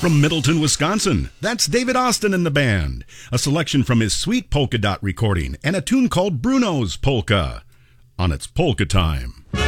From Middleton, Wisconsin, that's David Austin and the band. A selection from his Sweet Polka Dot recording and a tune called Bruno's Polka on its Polka Time.